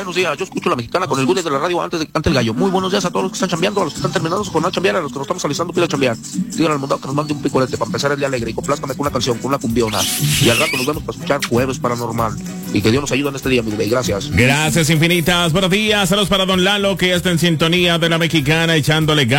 buenos días. Yo escucho La Mexicana con el Goodies de la radio antes el gallo. Muy buenos días a todos los que están chambeando, a los que están terminando su jornada chambear, a los que nos estamos alistando para ir a chambear. Díganle al mundo que nos mande un picolete para empezar el día alegre y complázcame con una canción, con una cumbiona. Y al rato nos vemos para escuchar Jueves Paranormal. Y que Dios nos ayude en este día, mi bebé. Gracias. Gracias infinitas. Buenos días. Saludos para don Lalo, que está en sintonía de La Mexicana, echándole ganas.